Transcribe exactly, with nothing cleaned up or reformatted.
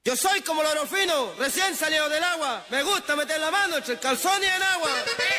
Yo soy como el oro fino, recién salido del agua. Me gusta meter la mano entre el calzón y el agua.